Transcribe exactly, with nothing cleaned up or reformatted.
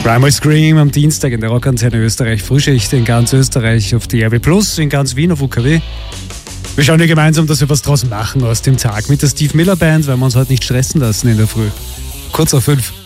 Primal Scream am Dienstag in der Rockantenne Österreich, Frühschicht in ganz Österreich auf die R B Plus, in ganz Wien auf U K W. Wir schauen ja gemeinsam, dass wir was draus machen aus dem Tag mit der Steve Miller Band, weil wir uns heute nicht stressen lassen in der Früh. Kurz auf fünf.